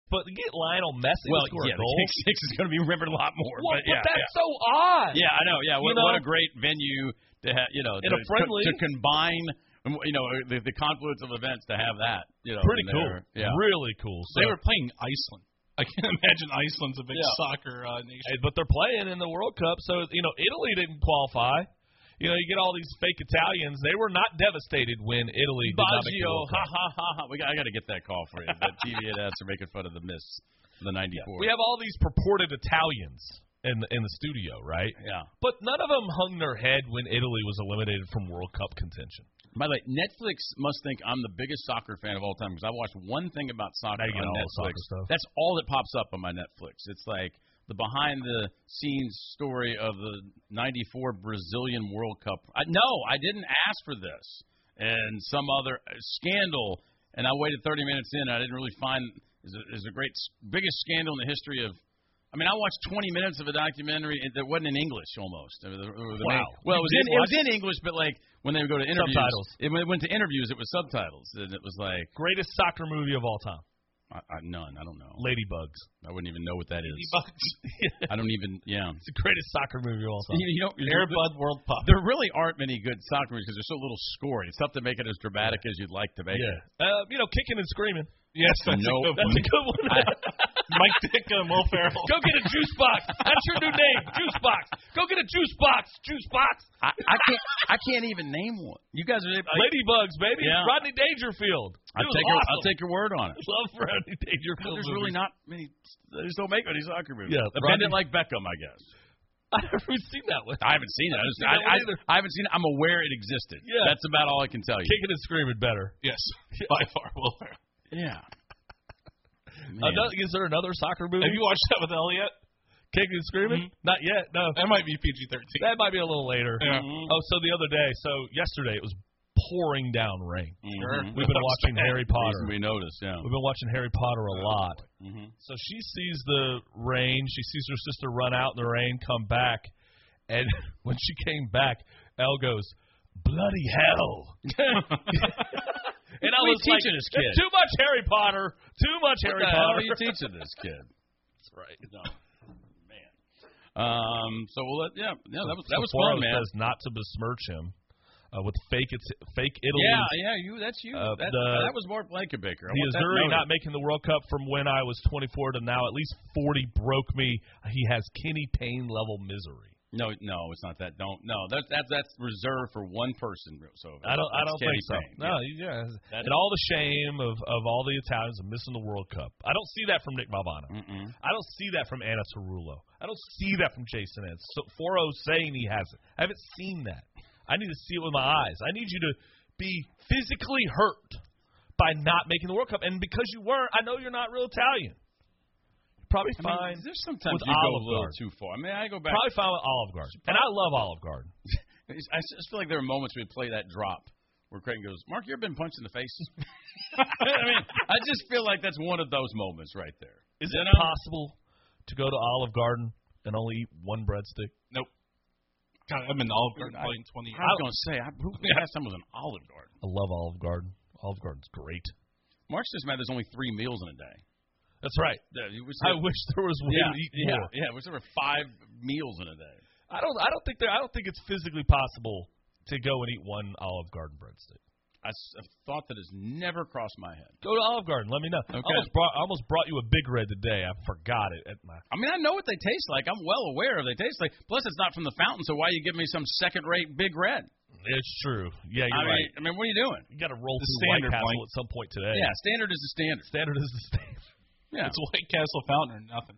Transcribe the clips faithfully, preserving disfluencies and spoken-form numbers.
But to get Lionel Messi well, to score yeah, a goal. the Kick Six is going to be remembered a lot more. Well, but, but yeah, that's yeah. so odd. Yeah, I know. Yeah, what, You know? what a great venue to have. You know, In to, a friendly. to, to combine. You know, the, the confluence of events to have that. You know, pretty cool. Yeah, really cool. So, they were playing Iceland. I can't imagine Iceland's a big Yeah. soccer uh, nation. Hey, but they're playing in the World Cup, so you know Italy didn't qualify. You know, you get all these fake Italians. They were not devastated when Italy did not make the Baggio, World ha Cup. ha ha ha. We got, I got to get that call for you. That T V and S are making fun of the miss, the ninety-four. We have all these purported Italians in the, in the studio, right? Yeah. But none of them hung their head when Italy was eliminated from World Cup contention. By the way, Netflix must think I'm the biggest soccer fan of all time because I watched one thing about soccer Now you get on all the Netflix. soccer stuff. That's all that pops up on my Netflix. It's like the behind-the-scenes story of the ninety-four Brazilian World Cup. I, no, I didn't ask for this. And some other scandal, and I waited thirty minutes in, and I didn't really find is a, is a great biggest scandal in the history of. I mean, I watched twenty minutes of a documentary that wasn't in English almost. It was, it was Wow. Well, it was, in, did it was in English, but like when they would go to interviews, Subtitles. It, when it went to interviews, it was subtitles, and it was like Greatest soccer movie of all time. I, I, none. I don't know. Ladybugs. I wouldn't even know what that is. Ladybugs. I don't even. Yeah. It's the greatest soccer movie of all time. You, you know, Air Bud World Cup. There really aren't many good soccer movies because they're so little scored. It's tough to make it as dramatic as you'd like to make it. Yeah. Uh, you know, kicking and screaming. Yes, that's Nope. a good That's one. a good one. Mike Ditka and Will Ferrell. Go get a juice box. That's your new name, juice box. Go get a juice box, juice box. I, I can't. I can't even name one. You guys are. I, Ladybugs, baby. Yeah. Rodney Dangerfield. I'll It was take your. awesome. I'll take your word on it. Love Rodney Dangerfield. There's movies. really not many. They just don't make many soccer movies. Yeah, Abandoned Rodney- like Beckham, I guess. I haven't seen that one. I haven't seen it. I, just, Seen I, that I, one either. I haven't seen it. I'm aware it existed. Yeah. That's about all I can tell you. Kicking and screaming better. Yes, by far, Will Ferrell. Yeah. Another, is there another soccer movie? Have you watched that with Elliot? Kicking and screaming? Mhm. Not yet. No. That might be P G thirteen. That might be a little later. Yeah. Oh, so the other day, so yesterday it was pouring down rain. Mhm. We've been watching Harry Potter. We noticed, yeah. We've been watching Harry Potter a lot. Mm-hmm. So she sees the rain. She sees her sister run out in the rain, come back. And when she came back, Elle goes, bloody hell. And I What are was you like, teaching this kid? too much Harry Potter. Too much What Harry the hell Potter. are you teaching this kid? That's right. No. Man. Um. So we'll let. Yeah. Yeah. That was that was Sephora fun, man. says not to besmirch him uh, with fake it's fake Italy. Yeah. Yeah. You. That's you. Uh, that, the- that was Mark Blankenbaker. I The want that Azzurri noted. not making the World Cup from when I was twenty-four to now, at least forty, broke me. He has Kenny Payne level misery. No, no, it's not that. Don't no. That that that's reserved for one person. So I don't. I that's don't Kenny think so. Payne. No, Yeah. yeah. That- And all the shame of, of all the Italians of missing the World Cup. I don't see that from Nick Balbano. Mm-mm. I don't see that from Anna Tarullo. I don't see that from Jason Eds. So Foro saying he hasn't. I haven't seen that. I need to see it with my eyes. I need you to be physically hurt by not making the World Cup. And because you weren't, I know you're not real Italian. Probably I mean, fine. there's sometimes with you go Olive a little Garden. too far. I mean, I go back. Probably fine with Olive Garden. And I love Olive Garden. I just feel like there are moments we play that drop where Creighton goes, "Mark, you ever been punched in the face?" I mean, I just feel like that's one of those moments right there. Is You it know? possible to go to Olive Garden and only eat one breadstick? Nope. God, I've been to Olive Garden I- probably in twenty I years. was going to say, I, who the last time was an Olive Garden? I love Olive Garden. Olive Garden's great. Mark's just mad there's only three meals in a day. That's right. Yeah, you wish I there- wish there was way yeah, to eat yeah, more. yeah. Wish there were five meals in a day. I don't. I don't think there. I don't think it's physically possible to go and eat one Olive Garden breadstick. I s- a thought that has never crossed my head. Go to Olive Garden. Let me know. I Okay. almost brought. I almost brought you a Big Red today. I forgot it at my. I mean, I know what they taste like. I'm well aware of what they taste like. Plus, it's not from the fountain, so why you give me some second-rate Big Red? It's true. Yeah, you're I mean, right. I mean, what are you doing? You got to roll The through White standard Castle point. at some point today. Yeah, standard is the standard. Standard is the standard. Yeah. It's White Castle Fountain or nothing.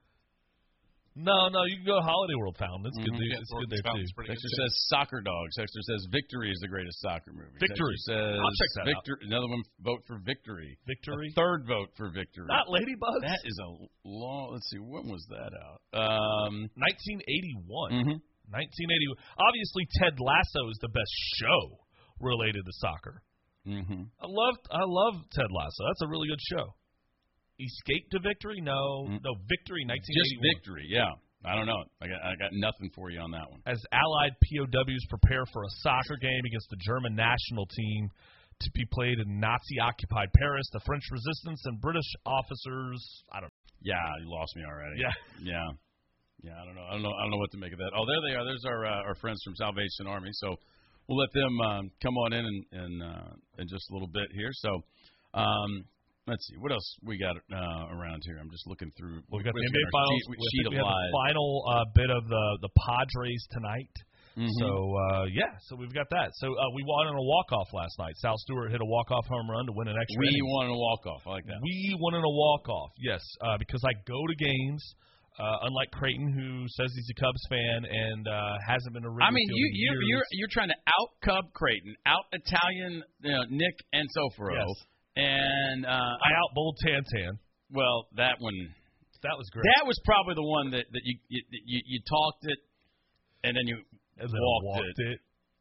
No, no, you can go to Holiday World Fountain. It's good. Mhm. There. Yeah, It's good there Fountain's too. pretty Dexter good. says soccer dog. Dexter says Victory is the greatest soccer movie. Victory. Dexter says I'll check that out. Victor, Another one, vote for Victory. Victory. A third vote for Victory. Not Ladybugs. That is a long. Let's see, when was that out? Um, nineteen eighty-one. mhm. nineteen eighty-one. Obviously, Ted Lasso is the best show related to soccer. Mhm. I love. I love Ted Lasso. That's a really good show. Escape to Victory? No, Mm. no. Victory. nineteen Just eighty-one. Victory. Yeah. I don't know. I got I got nothing for you on that one. As Allied P O Ws prepare for a soccer game against the German national team, to be played in Nazi-occupied Paris, the French resistance, and British officers. I don't know. Yeah, you lost me already. Yeah. Yeah. Yeah, I don't know. I don't know. I don't know what to make of that. Oh, there they are. There's our uh, our friends from Salvation Army. So we'll let them um, come on in in in, uh, in just a little bit here. So um, let's see what else we got uh, around here. I'm just looking through. We got the what's N B A in our Finals. sheet, We, sheet we of have lies. the final uh, bit of the the Padres tonight. Mhm. So uh, yeah, so we've got that. So uh, we won on a walk off last night. Sal Stewart hit a walk off home run to win an extra. We inning. won a walk off. I like that. We won in a walk off. Yes, uh, because I go to games. Uh, unlike Creighton, who says he's a Cubs fan and uh, hasn't been a Wrigley I mean, Field you in you years. you're you're trying to out Cub Creighton, out Italian you know, Nick and Soforo, Yes. and uh, I outbowled Tantan. well that one That was great. that was probably the one that that you you you, you talked it, and then you and then walked, walked it. it.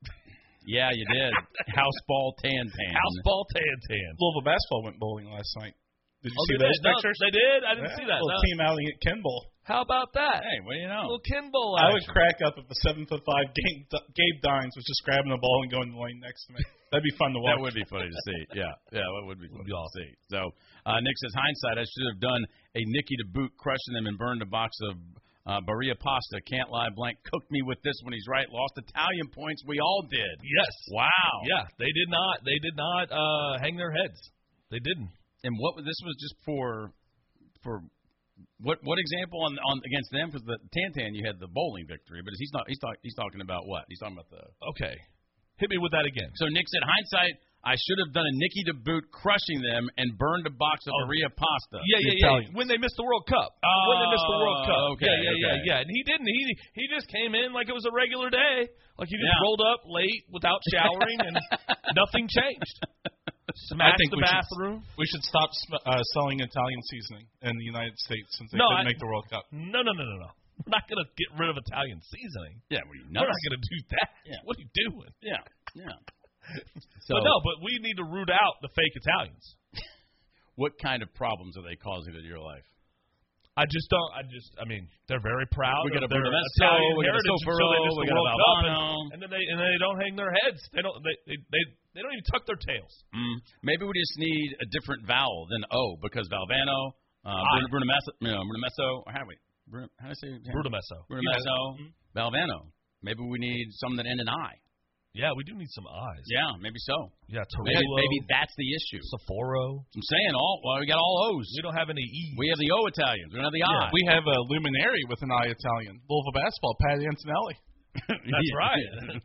Yeah, you did. House ball tan tan. House ball Tantan. Louisville basketball went bowling last night. Did you Oh, see they those did? No, pictures? they did? I didn't Yeah, see that. Little No. team outing at Ken Bowl. How about that? Hey, what do you A know? little Kimball I would action. crack up if the seven foot five Gabe, Gabe Dines was just grabbing the ball and going to the lane next to me. That'd be fun to watch. That would be funny to see. Yeah, yeah, that would be funny Would be to see. So uh, Nick says, hindsight, I should have done a Nicky to boot, crushing them and burned a box of uh, Barilla pasta. Can't lie, blank cooked me with this one. He's right. Lost Italian points. We all did. Yes. Wow. Yeah, they did not. They did not uh, hang their heads. They didn't. And what this was just for for what what example on on against them? Because the Tantan you had the bowling victory, but he's not he's talk, he's talking about what? He's talking about the. Okay. Hit me with that again. So Nick said, hindsight, I should have done a Nicky to boot, crushing them and burned a box of Oh. Maria pasta. Yeah, yeah, yeah. When they missed the World Cup. when they missed the World Cup. Oh, okay, yeah, yeah, okay. yeah, yeah. And he didn't. He he just came in like it was a regular day. Like he just Yeah. rolled up late without showering and nothing changed. Smashed think the we should- bathroom. We should stop sm- uh, selling Italian seasoning in the United States since they No, couldn't I- make the World Cup. No, no, no, no, no. We're not going to get rid of Italian seasoning. Yeah, were you We're nuts? not going to do that. Yeah. What are you doing? Yeah, yeah. So, But no, but we need to root out the fake Italians. what kind of problems are they causing in your life? I just don't. I just. I mean, they're very proud We got of a their Brunemesso, Italian we got a heritage until Soforo, they miss we the got a World Cup, and, Valvano. and then they and they don't hang their heads. They don't. They they they, they don't even tuck their tails. Mm, maybe we just need a different vowel than O because Valvano, uh, Ah. Brun- Brunemesso, you know, Brunemesso, or how do we? Brun- how do I say it? Brunemesso. Brunemesso, Yeah. Valvano. Maybe we need some that end in I. Yeah, we do need some eyes. Yeah, maybe so. Yeah, Maybe, Tarullo, maybe that's the issue. Soforo. I'm saying all. Well, we got all O's. We don't have any E's. We have the O Italians. We don't have the I. We have a luminary with an I Italian. Louisville basketball, Pat Antonelli. That's right.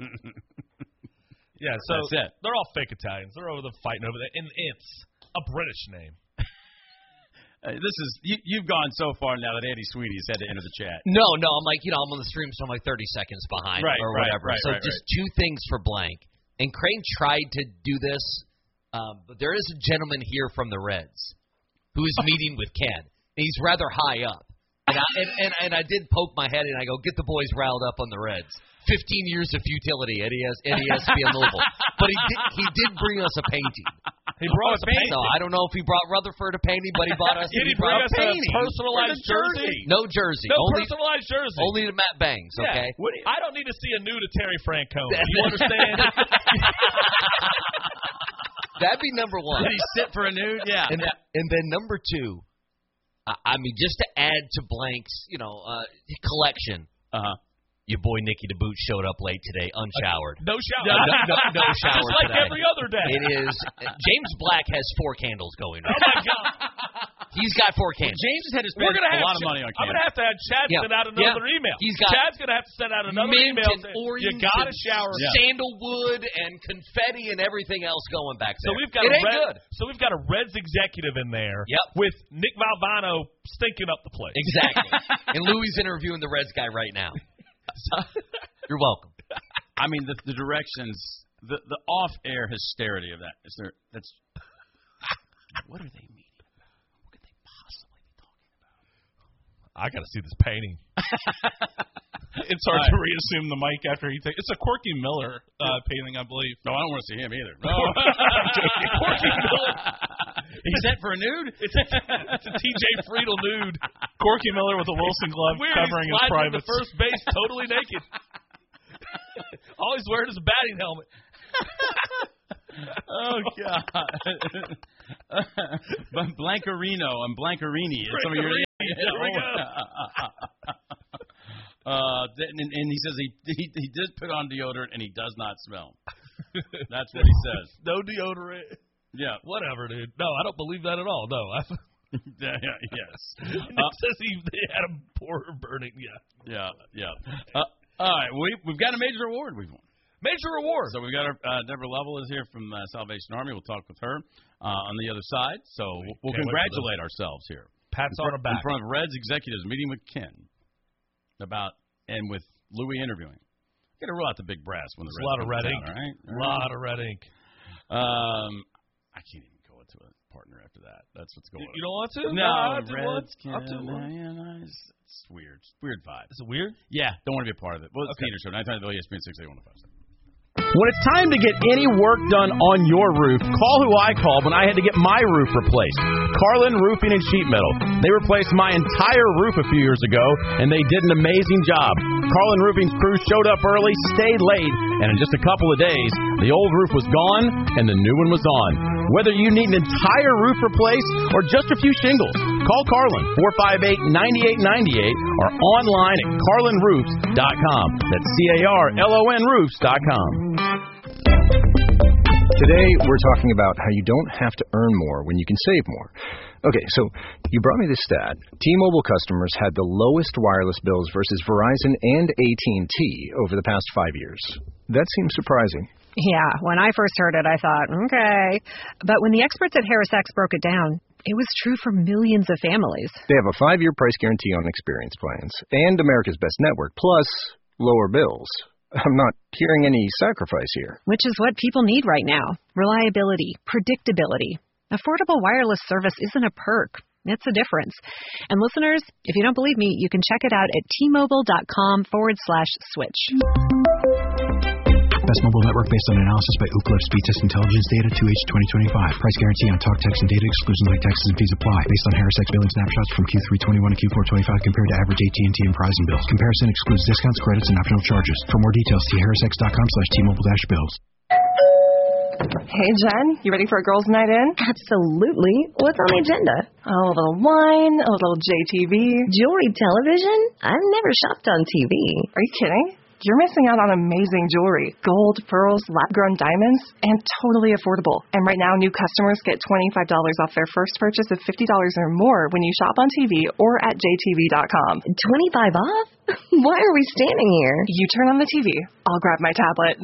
Yeah, so That's it. they're all fake Italians. They're over the fighting over that. And it's a British name. Uh, this is you, you've gone so far now that Andy Sweetie's had to enter the chat. No, no, I'm like, you know, I'm on the stream, so I'm like thirty seconds behind Right, or right, whatever. right, so right, just two things for blank. And Crane tried to do this, um, but there is a gentleman here from the Reds who is meeting with Ken. And he's rather high up. And I, and, and, and I did poke my head and I go, get the boys riled up on the Reds. Fifteen years of futility at E S P N Louisville. But he did, he did bring us a painting. He brought us a painting. So I don't know if he brought Rutherford a painting, but he bought us, Did he brought bring us a a painting. personalized jersey? No jersey. No only, personalized jersey. only to Matt Bangs, Yeah. okay? What do you- I don't need to see a nude of Terry Francona. You understand? That'd be number one. Did he sit for a nude? Yeah. And, and then number two, I, I mean, just to add to Blank's, you know, uh, collection, Uh-huh. your boy Nicky DeBoot showed up late today, unshowered. No shower. No, no, no, no shower Just like today. every other day. It is. James Black has four candles going. Oh, Right? my God. He's got four candles. James has had to spend We're gonna a have lot of Ch- money on I'm candles. going to have to have Chad Yeah. send out another Yeah. email. He's got Chad's going to have to send out another mint email and saying, orange you got to and shower. Yeah. sandalwood and confetti and everything else going back So there. we've got it a ain't Red, good. So we've got a Reds executive in there Yep. with Nick Valvano stinking up the place. Exactly. And Louis interviewing the Reds guy right now. You're welcome. I mean, the, the directions, the the off-air hysteria of that. Is there? That's. What are they meaning? What could they possibly be talking about? I got to see this painting. It's hard All right. to reassume the mic after he takes. It's a Corky Miller uh, painting, I believe. No, I don't want to see him either. No. Corky Miller. He sent for a nude. It's a, it's a T J Friedel nude. Corky Miller with a Wilson glove Weird, covering he's his sliding into privates. first base totally naked. All he's wearing is a batting helmet. Oh, God. But Blancarino and Blancarini. And some of your, There we go. uh, and, and he says he, he he did put on deodorant and he does not smell. That's what he says. No deodorant. Yeah. Whatever, dude. No, I don't believe that at all. No. I, yeah, yeah, yes. it Uh, says he they had a poor burning. Yeah. yeah, yeah. Uh, all right, we, we've got a major award we've won. Major reward. So we've got our, uh, Deborah Lovell is here from uh, Salvation Army. We'll talk with her uh, on the other side. So we'll, we'll congratulate ourselves here. Pats in on the back. In front of Reds executives meeting with Ken about and with Louis interviewing. Got to roll out the big brass when the There's Reds a lot of red down, ink. all right? A lot of red ink. Um, I can't even go into a partner after that. That's what's going You, on. you don't want to? No, I'll do Reds one. I'll do can, one. yeah, no, it's, it's weird. It's weird vibe. Is it weird? Yeah, don't want to be a part of it. Well, it's Okay. Peter Show. nine times E S P N six eight one five seven. When it's time to get any work done on your roof, call who I called when I had to get my roof replaced. Carlin Roofing and Sheet Metal. They replaced my entire roof a few years ago, and they did an amazing job. Carlin Roofing's crew showed up early, stayed late, and in just a couple of days, the old roof was gone and the new one was on. Whether you need an entire roof replaced or just a few shingles, call Carlin, four five eight, nine eight nine eight, or online at carlin roofs dot com. That's C A R L O N roofs dot com. Today, we're talking about how you don't have to earn more when you can save more. Okay, so you brought me this stat. T-Mobile customers had the lowest wireless bills versus Verizon and A T and T over the past five years. That seems surprising. Yeah, when I first heard it, I thought, okay. But when the experts at HarrisX broke it down, it was true for millions of families. They have a five-year price guarantee on experience plans and America's Best Network, plus lower bills. I'm not hearing any sacrifice here. Which is what people need right now. Reliability, predictability. Affordable wireless service isn't a perk. It's a difference. And listeners, if you don't believe me, you can check it out at tmobile.com forward slash switch. Best mobile network based on analysis by Ookla Speed Test Intelligence data two H twenty twenty-five. Price guarantee on talk, text, and data. Exclusions like taxes and fees apply. Based on HarrisX billing snapshots from Q three twenty-one to Q four twenty-five compared to average A T and T and Verizon bills. Comparison excludes discounts, credits, and optional charges. For more details, see harrisx.com slash T-Mobile-bills. Hey, Jen, you ready for a girls' night in? Absolutely. What's on the agenda? Oh, a little wine, a little J T V. Jewelry television? I've never shopped on T V. Are you kidding? You're missing out on amazing jewelry. Gold, pearls, lab-grown diamonds, and totally affordable. And right now, new customers get twenty-five dollars off their first purchase of fifty dollars or more when you shop on T V or at J T V dot com. twenty-five off? Why are we standing here? You turn on the T V. I'll grab my tablet.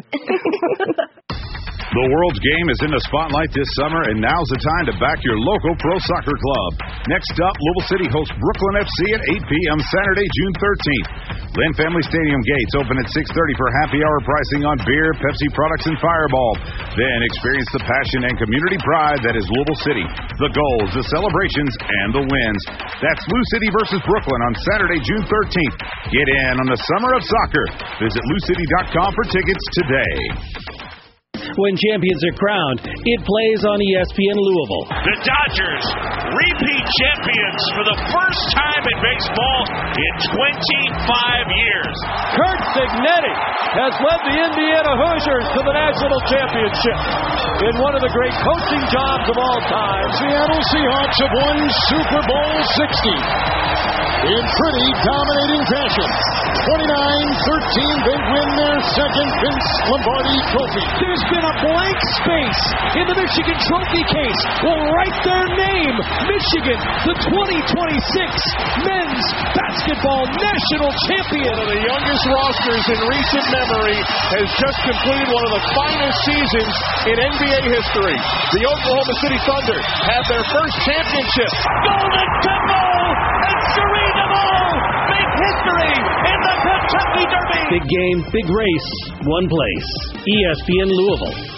The World's Game is in the spotlight this summer, and now's the time to back your local pro soccer club. Next up, Louisville City hosts Brooklyn F C at eight p.m. Saturday, June thirteenth. Lynn Family Stadium gates open at six thirty for happy hour pricing on beer, Pepsi products, and Fireball. Then experience the passion and community pride that is Louisville City. The goals, the celebrations, and the wins. That's Lou City versus Brooklyn on Saturday, June thirteenth. Get in on the summer of soccer. Visit lou city dot com for tickets today. When champions are crowned, it plays on E S P N Louisville. The Dodgers, repeat champions for the first time in baseball in twenty-five years. Kurt Signetti has led the Indiana Hoosiers to the national championship in one of the great coaching jobs of all time. Seattle Seahawks have won Super Bowl sixty in pretty dominating fashion. twenty-nine thirteen, they win their second Vince Lombardi trophy. There's been a blank space in the Michigan Trophy case. We'll write their name. Michigan, the twenty twenty-six men's basketball national champion. One of the youngest rosters in recent memory has just completed one of the finest seasons in N B A history. The Oklahoma City Thunder have their first championship. Golden Temple and Serena Ball make history in the Kentucky Derby. Big game, big race, one place. E S P N Louisville.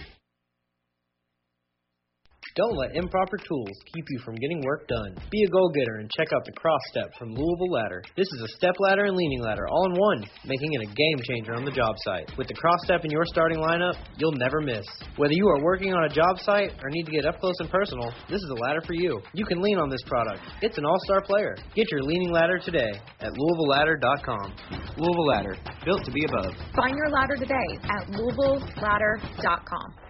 Don't let improper tools keep you from getting work done. Be a go-getter and check out the Cross Step from Louisville Ladder. This is a step ladder and leaning ladder all in one, making it a game changer on the job site. With the Cross Step in your starting lineup, you'll never miss. Whether you are working on a job site or need to get up close and personal, this is a ladder for you. You can lean on this product. It's an all-star player. Get your leaning ladder today at louisville ladder dot com. Louisville Ladder, built to be above. Find your ladder today at louisville ladder dot com.